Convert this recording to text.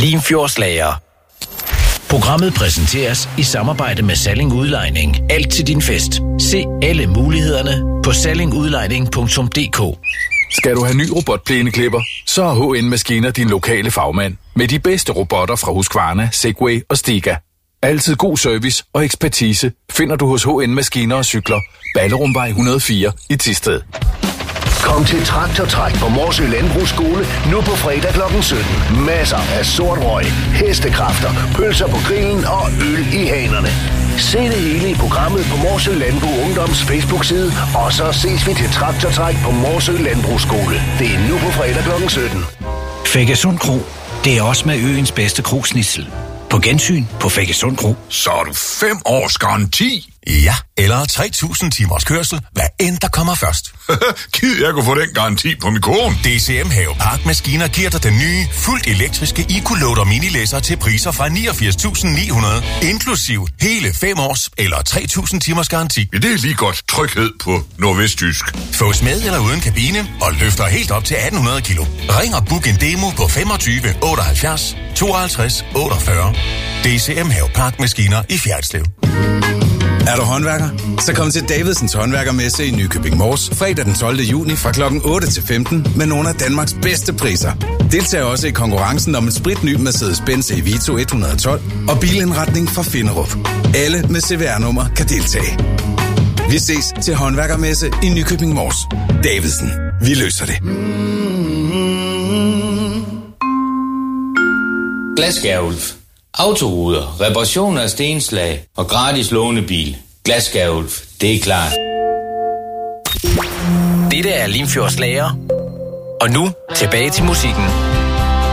Limfjordslager. Programmet præsenteres i samarbejde med Salling Udlejning. Alt til din fest. Se alle mulighederne på sallingudlejning.dk. Skal du have ny robotplæneklipper, så er HN Maskiner din lokale fagmand. Med de bedste robotter fra Husqvarna, Segway og Stiga. Altid god service og ekspertise finder du hos HN Maskiner og Cykler. Ballerumvej 104 i Thisted. Kom til Traktortræk på Morsø Landbrugsskole nu på fredag kl. 17. Masser af sort røg, hestekræfter, pølser på grillen og øl i hanerne. Se det hele i programmet på Morsø Landbrug Ungdoms Facebook-side, og så ses vi til Traktortræk på Morsø Landbrugsskole. Det er nu på fredag kl. 17. Fækkesund Kro, det er også med øens bedste krogsnitsel. På gensyn på Fækkesund Kro. Så er du 5 års garanti? Ja, eller 3.000 timers kørsel, hvad end der kommer først. Gid jeg kunne få den garanti på min kone. DCM Havepark Maskiner giver dig den nye, fuldt elektriske EcoLoader minilæsser til priser fra 89.900, inklusiv hele 5 års eller 3.000 timers garanti. Ja, det er lige godt tryghed på nordvestjysk. Fås med eller uden kabine og løfter helt op til 1.800 kilo. Ring og book en demo på 25 78 52 48. DCM Havepark Maskiner i Fjerritslev. Er du håndværker? Så kom til Davidsens Håndværkermesse i Nykøbing Mors fredag den 12. juni fra kl. 8 til 15 med nogle af Danmarks bedste priser. Deltag også i konkurrencen om en spritny Mercedes-Benz Evito 112 og bilindretning fra Finderup. Alle med CVR-nummer kan deltage. Vi ses til Håndværkermesse i Nykøbing Mors. Davidsen. Vi løser det. Glasskærulf. Autoruder, reparation af stenslag og gratis lånebil. Glasskærulf, det er klart. Dette er Limfjordslager. Og nu tilbage til musikken.